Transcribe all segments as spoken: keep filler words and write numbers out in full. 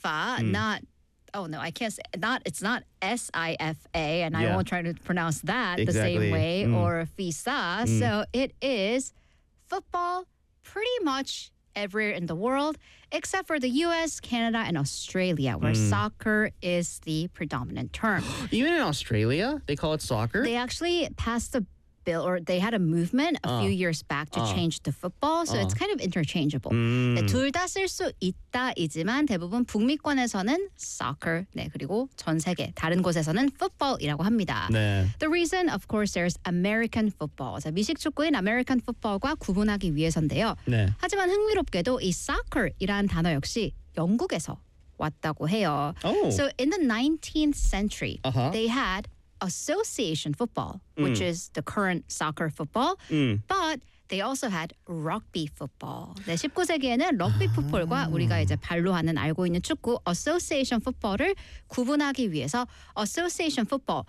FIFA, Mm. not oh no, I can't say not. It's not S I F A, and I Yeah. won't try to pronounce that the Exactly. same way, Mm. or FIFA. So it is football pretty much everywhere in the world, except for the U S, Canada, and Australia, where Mm. soccer is the predominant term. Even in Australia, they call it soccer. They actually passed a bill, or they had a movement a Uh. few years back to Uh. change to football, so Uh. it's kind of interchangeable. 음. 둘 다 쓸 수 있다이지만 대부분 북미권에서는 soccer, 네, 그리고 전 세계 다른 곳에서는 football이라고 합니다. 네. The reason, of course, there's American football. 자, 미식 축구인 American football과 구분하기 위해서인데요. 네. 하지만 흥미롭게도 이 soccer이라는 단어 역시 영국에서 왔다고 해요. Oh. So in the nineteenth century, Uh-huh. they had association football, which is the current soccer football, but they also had rugby football. 네, 십구 세기에는 럭비 풋볼과 우리가 이제 발로 하는 알고 있는 축구 association football을 구분하기 위해서 association football,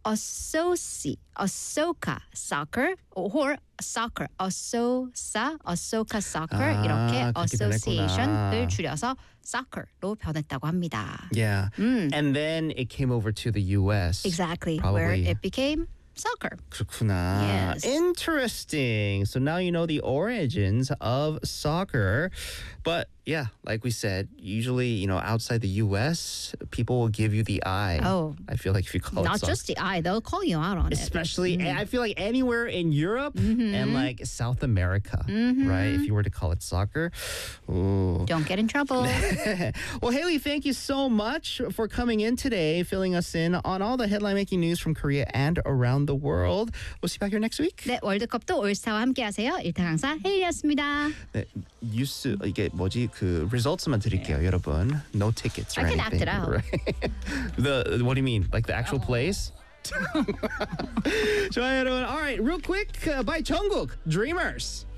associ, assoca soccer or soccer, assoca, assoca soccer 아, 이렇게 그렇게 association을 변했구나. 줄여서 soccer로 변했다고 합니다. Yeah. And then it came over to the U S. Exactly, Probably. where it became soccer. 그렇구나. Yes. Interesting. So now you know the origins of soccer. But yeah, like we said, usually, you know, outside the U S, people will give you the eye. Oh. I feel like if you call Not it soccer. just the eye, they'll call you out on Especially, it. I feel like anywhere in Europe and like South America, right? If you were to call it soccer. Ooh. Don't get in trouble. Well, Haley, thank you so much for coming in today, filling us in on all the headline-making news from Korea and around the world. We'll see you back here next week. 네, 월드컵도 올스타와 함께하세요. 일타 강사 헤이리였습니다. 네, 뉴스 이게 뭐지 그 results만 드릴게요, 여러분. No tickets or I can anything. act it out. Right? the what do you mean? Like the actual plays? 좋아요, 여러분. All right, real quick uh, by Jungkook, Dreamers.